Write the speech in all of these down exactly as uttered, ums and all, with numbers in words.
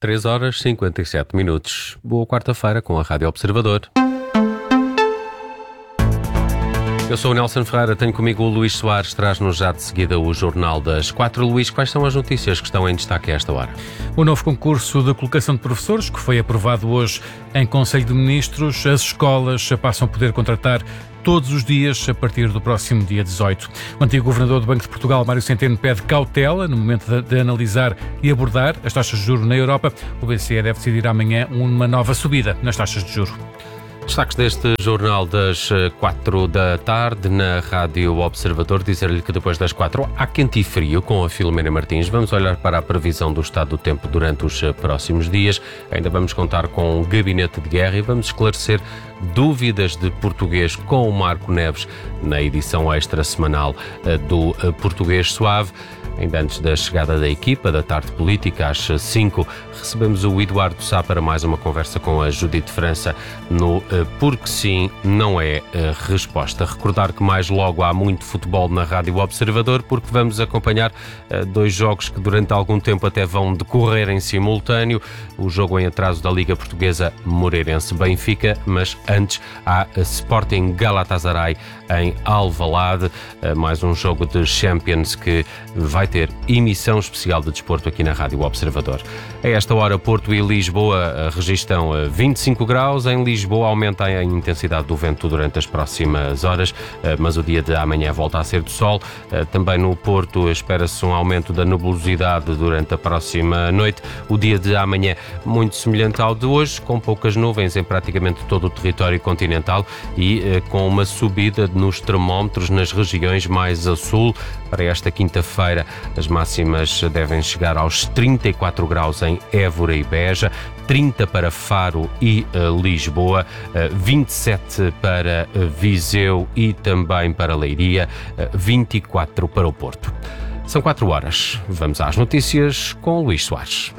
três horas e cinquenta e sete minutos. Boa quarta-feira com a Rádio Observador. Eu sou o Nelson Ferreira, tenho comigo o Luís Soares, traz-nos já de seguida o Jornal das Quatro. Luís, quais são as notícias que estão em destaque a esta hora? O novo concurso de colocação de professores, que foi aprovado hoje em Conselho de Ministros, as escolas passam a poder contratar todos os dias a partir do próximo dia dezoito. O antigo governador do Banco de Portugal, Mário Centeno, pede cautela no momento de, de analisar e abordar as taxas de juros na Europa. O B C E deve decidir amanhã uma nova subida nas taxas de juros. Destaques deste Jornal das quatro da tarde na Rádio Observador. Dizer-lhe que depois das quatro há quente e frio com a Filomena Martins. Vamos olhar para a previsão do estado do tempo durante os próximos dias. Ainda vamos contar com um gabinete de guerra e vamos esclarecer dúvidas de português com o Marco Neves na edição extra semanal do Português Suave. Ainda antes da chegada da equipa da Tarde Política, às cinco, recebemos o Eduardo Sá para mais uma conversa com a Judite França no uh, Porque Sim, Não É uh, Resposta. Recordar que mais logo há muito futebol na Rádio Observador, porque vamos acompanhar uh, dois jogos que durante algum tempo até vão decorrer em simultâneo. O jogo em atraso da Liga Portuguesa Moreirense-Benfica, mas antes há Sporting Galatasaray em Alvalade, uh, mais um jogo de Champions que vai ter emissão especial de desporto aqui na Rádio Observador. A esta hora, Porto e Lisboa registram vinte e cinco graus. Em Lisboa aumenta a intensidade do vento durante as próximas horas, mas o dia de amanhã volta a ser de sol. Também no Porto espera-se um aumento da nebulosidade durante a próxima noite. O dia de amanhã muito semelhante ao de hoje, com poucas nuvens em praticamente todo o território continental e com uma subida nos termómetros nas regiões mais a sul. Para esta quinta-feira, as máximas devem chegar aos trinta e quatro graus em Évora e Beja, trinta para Faro e uh, Lisboa, uh, vinte e sete para uh, Viseu e também para Leiria, uh, vinte e quatro para o Porto. São quatro horas. Vamos às notícias com o Luís Soares.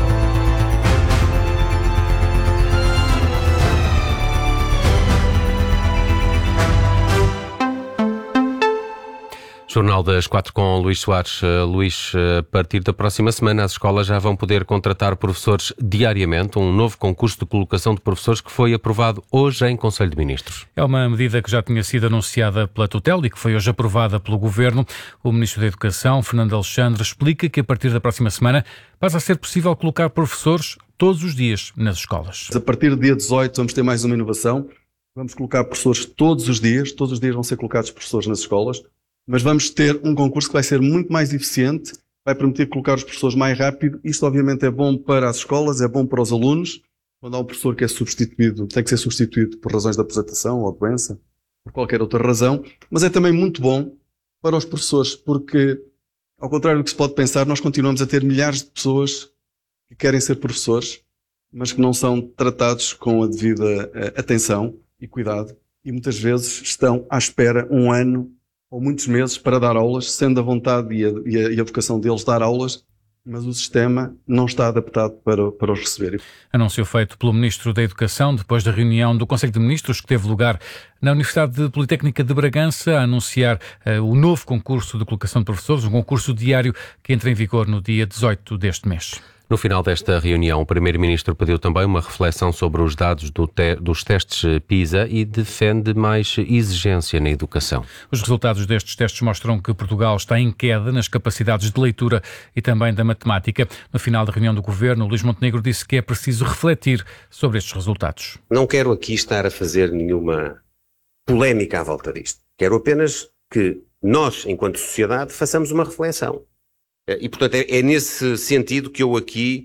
Jornal das quatro com Luís Soares. Uh, Luís, uh, a partir da próxima semana as escolas já vão poder contratar professores diariamente, um novo concurso de colocação de professores que foi aprovado hoje em Conselho de Ministros. É uma medida que já tinha sido anunciada pela tutela e que foi hoje aprovada pelo Governo. O Ministro da Educação, Fernando Alexandre, explica que a partir da próxima semana passa a ser possível colocar professores todos os dias nas escolas. A partir do dia dezoito vamos ter mais uma inovação. Vamos colocar professores todos os dias, todos os dias vão ser colocados professores nas escolas. Mas vamos ter um concurso que vai ser muito mais eficiente, vai permitir colocar os professores mais rápido. Isto obviamente é bom para as escolas, é bom para os alunos. Quando há um professor que é substituído, tem que ser substituído por razões de aposentação ou doença, por qualquer outra razão. Mas é também muito bom para os professores, porque, ao contrário do que se pode pensar, nós continuamos a ter milhares de pessoas que querem ser professores, mas que não são tratados com a devida atenção e cuidado. E muitas vezes estão à espera um ano ou muitos meses para dar aulas, sendo a vontade e a, e a, e a vocação deles dar aulas, mas o sistema não está adaptado para, para os receber. Anúncio feito pelo Ministro da Educação depois da reunião do Conselho de Ministros que teve lugar na Universidade Politécnica de Bragança a anunciar uh, o novo concurso de colocação de professores, um concurso diário que entra em vigor no dia dezoito deste mês. No final desta reunião, o Primeiro-Ministro pediu também uma reflexão sobre os dados do te- dos testes PISA e defende mais exigência na educação. Os resultados destes testes mostram que Portugal está em queda nas capacidades de leitura e também da matemática. No final da reunião do Governo, Luís Montenegro disse que é preciso refletir sobre estes resultados. Não quero aqui estar a fazer nenhuma polémica à volta disto. Quero apenas que nós, enquanto sociedade, façamos uma reflexão. E, portanto, é, é nesse sentido que eu aqui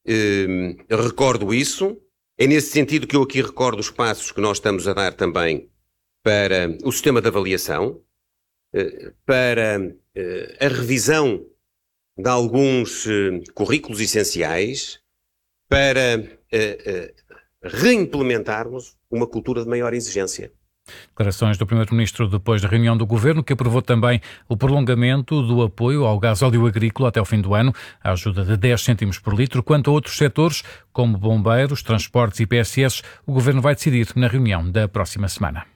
eh, recordo isso, é nesse sentido que eu aqui recordo os passos que nós estamos a dar também para o sistema de avaliação, eh, para eh, a revisão de alguns eh, currículos essenciais, para eh, eh, reimplementarmos uma cultura de maior exigência. Declarações do Primeiro-Ministro depois da reunião do Governo, que aprovou também o prolongamento do apoio ao gasóleo agrícola até ao fim do ano, a ajuda de dez cêntimos por litro. Quanto a outros setores, como bombeiros, transportes e P S S, o Governo vai decidir na reunião da próxima semana.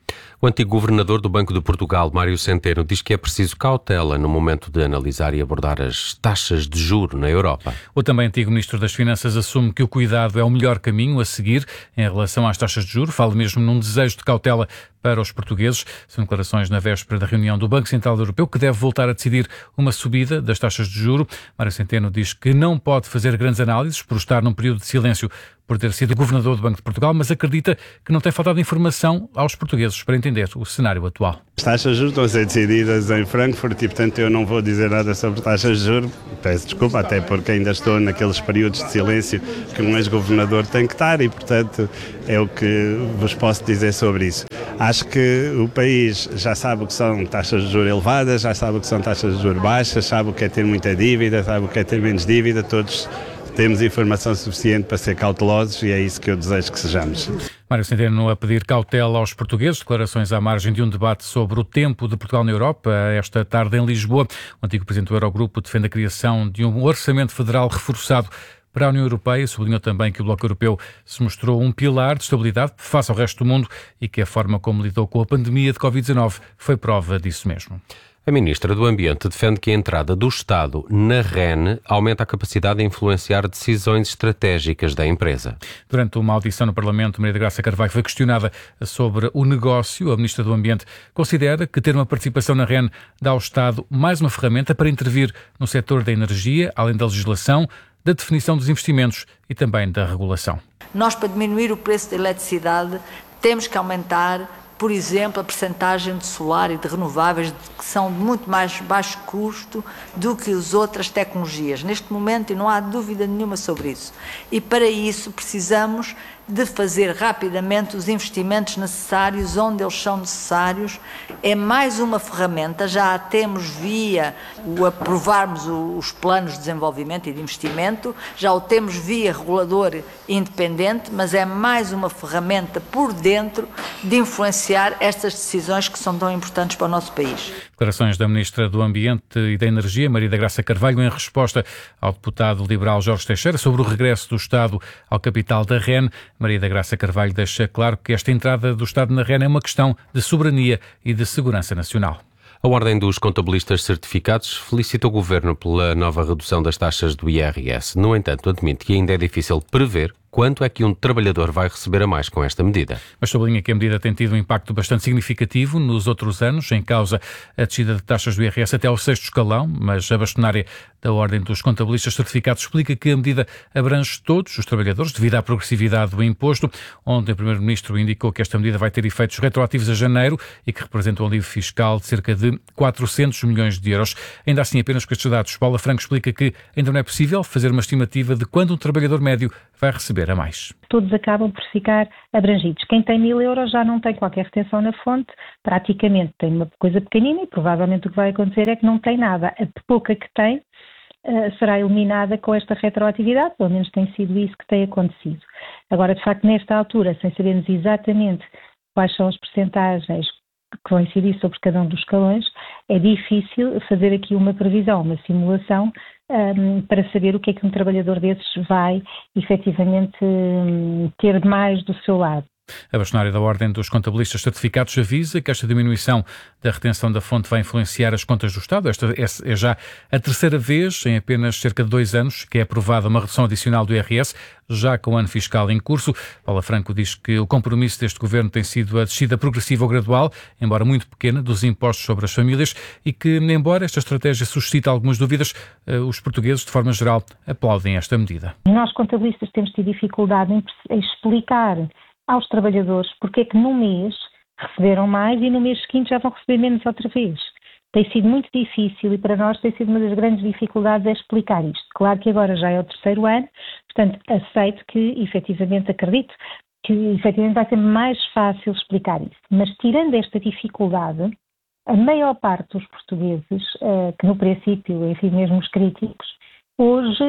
O antigo governador do Banco de Portugal, Mário Centeno, diz que é preciso cautela no momento de analisar e abordar as taxas de juro na Europa. O também antigo ministro das Finanças assume que o cuidado é o melhor caminho a seguir em relação às taxas de juro. Fala mesmo num desejo de cautela para os portugueses. São declarações na véspera da reunião do Banco Central Europeu, que deve voltar a decidir uma subida das taxas de juro. Mário Centeno diz que não pode fazer grandes análises por estar num período de silêncio por ter sido governador do Banco de Portugal, mas acredita que não tem faltado informação aos portugueses para entender o cenário atual. As taxas de juros estão a ser decididas em Frankfurt e, portanto, eu não vou dizer nada sobre taxas de juros. Peço desculpa, até porque ainda estou naqueles períodos de silêncio que um ex-governador tem que estar e, portanto, é o que vos posso dizer sobre isso. Acho que o país já sabe o que são taxas de juros elevadas, já sabe o que são taxas de juros baixas, sabe o que é ter muita dívida, sabe o que é ter menos dívida, todos temos informação suficiente para ser cautelosos e é isso que eu desejo que sejamos. Mário Centeno a pedir cautela aos portugueses, declarações à margem de um debate sobre o tempo de Portugal na Europa, esta tarde em Lisboa. O antigo presidente do Eurogrupo defende a criação de um orçamento federal reforçado para a União Europeia. Sublinhou também que o Bloco Europeu se mostrou um pilar de estabilidade face ao resto do mundo e que a forma como lidou com a pandemia de covid dezanove foi prova disso mesmo. A Ministra do Ambiente defende que a entrada do Estado na R E N aumenta a capacidade de influenciar decisões estratégicas da empresa. Durante uma audição no Parlamento, Maria da Graça Carvalho foi questionada sobre o negócio. A Ministra do Ambiente considera que ter uma participação na R E N dá ao Estado mais uma ferramenta para intervir no setor da energia, além da legislação, da definição dos investimentos e também da regulação. Nós, para diminuir o preço da eletricidade, temos que aumentar, por exemplo, a percentagem de solar e de renováveis, que são de muito mais baixo custo do que as outras tecnologias. Neste momento, e não há dúvida nenhuma sobre isso. E para isso precisamos de fazer rapidamente os investimentos necessários onde eles são necessários. É mais uma ferramenta, já a temos via o aprovarmos os planos de desenvolvimento e de investimento, já o temos via regulador independente, mas é mais uma ferramenta por dentro de influenciar estas decisões que são tão importantes para o nosso país. Declarações da Ministra do Ambiente e da Energia, Maria da Graça Carvalho, em resposta ao deputado liberal Jorge Teixeira sobre o regresso do Estado ao capital da R E N. Maria da Graça Carvalho deixa claro que esta entrada do Estado na R E N é uma questão de soberania e de segurança nacional. A Ordem dos Contabilistas Certificados felicita o Governo pela nova redução das taxas do I R S. No entanto, admite que ainda é difícil prever quanto é que um trabalhador vai receber a mais com esta medida. Mas sublinha que a medida tem tido um impacto bastante significativo nos outros anos, em causa a descida de taxas do I R S até ao sexto escalão, mas a bastonária da Ordem dos Contabilistas Certificados explica que a medida abrange todos os trabalhadores devido à progressividade do imposto. Ontem o Primeiro-Ministro indicou que esta medida vai ter efeitos retroativos a janeiro e que representa um alívio fiscal de cerca de quatrocentos milhões de euros. Ainda assim, apenas com estes dados, Paula Franco explica que ainda não é possível fazer uma estimativa de quando um trabalhador médio vai receber a mais. Todos acabam por ficar abrangidos. Quem tem mil euros já não tem qualquer retenção na fonte, praticamente tem uma coisa pequenina e provavelmente o que vai acontecer é que não tem nada. A pouca que tem uh, será eliminada com esta retroatividade, pelo menos tem sido isso que tem acontecido. Agora, de facto, nesta altura, sem sabermos exatamente quais são as percentagens que vão incidir sobre cada um dos escalões, é difícil fazer aqui uma previsão, uma simulação um, para saber o que é que um trabalhador desses vai efetivamente um, ter mais do seu lado. A bastonária da Ordem dos Contabilistas Certificados avisa que esta diminuição da retenção da fonte vai influenciar as contas do Estado. Esta é já a terceira vez em apenas cerca de dois anos que é aprovada uma redução adicional do I R S, já com o ano fiscal em curso. Paula Franco diz que o compromisso deste governo tem sido a descida progressiva ou gradual, embora muito pequena, dos impostos sobre as famílias e que, embora esta estratégia suscite algumas dúvidas, os portugueses, de forma geral, aplaudem esta medida. Nós, contabilistas, temos tido dificuldade em explicar aos trabalhadores porque é que num mês receberam mais e no mês seguinte já vão receber menos outra vez. Tem sido muito difícil e para nós tem sido uma das grandes dificuldades é explicar isto. Claro que agora já é o terceiro ano, portanto aceito que efetivamente acredito que efetivamente vai ser mais fácil explicar isso. Mas tirando esta dificuldade, a maior parte dos portugueses, que no princípio, enfim, mesmo os críticos, hoje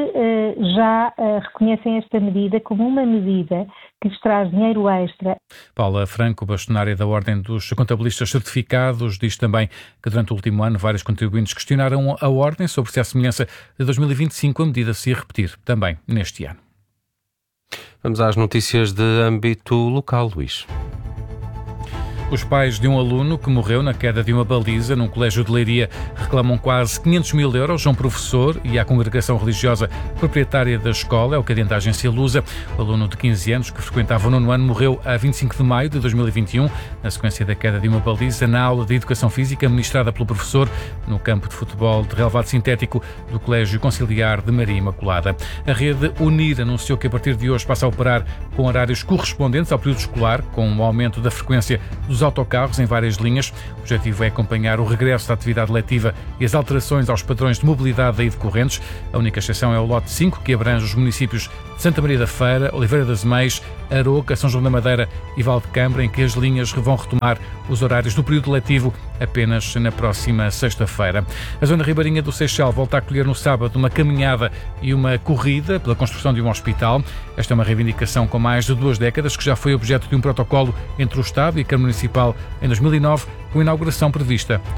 já reconhecem esta medida como uma medida que lhes traz dinheiro extra. Paula Franco, bastonária da Ordem dos Contabilistas Certificados, diz também que durante o último ano vários contribuintes questionaram a Ordem sobre se a semelhança de dois mil e vinte e cinco a medida se ia repetir também neste ano. Vamos às notícias de âmbito local, Luís. Os pais de um aluno que morreu na queda de uma baliza num colégio de Leiria reclamam quase quinhentos mil euros a um professor e à congregação religiosa proprietária da escola, é o que adianta a agência Lusa. O aluno de quinze anos que frequentava o nono ano morreu a vinte e cinco de maio de dois mil e vinte e um, na sequência da queda de uma baliza na aula de Educação Física ministrada pelo professor no campo de futebol de relevado sintético do Colégio Conciliar de Maria Imaculada. A rede Unir anunciou que a partir de hoje passa a operar com horários correspondentes ao período escolar, com o aumento da frequência dos autocarros em várias linhas. O objetivo é acompanhar o regresso da atividade letiva e as alterações aos padrões de mobilidade daí decorrentes. A única exceção é o lote cinco, que abrange os municípios de Santa Maria da Feira, Oliveira das Meias, Aroca, São João da Madeira e Valdecambra, em que as linhas vão retomar os horários do período letivo apenas na próxima sexta-feira. A zona ribeirinha do Seixal volta a acolher no sábado uma caminhada e uma corrida pela construção de um hospital. Esta é uma reivindicação com mais de duas décadas, que já foi objeto de um protocolo entre o Estado e a Câmara Municipal em dois mil e nove, com a inauguração prevista